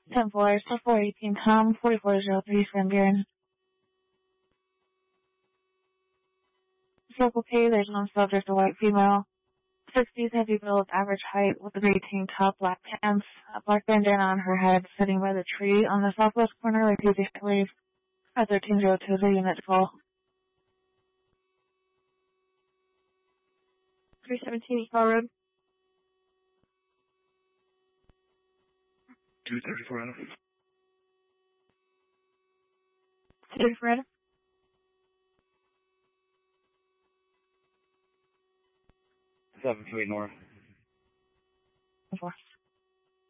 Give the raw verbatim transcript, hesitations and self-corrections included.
ten four, so four eighteen, Tom, forty-four zero three, Van Buren. Local pay, there's one subject, a white female. sixties, heavy build, average height, with a gray tank top, black pants, a black bandana on her head, sitting by the tree on the southwest corner, like easy to leave. At thirteen oh two, the unit full. three seventeen East Hall Road. two thirty-four Adam. two thirty-four Adam. seven two eight North. four.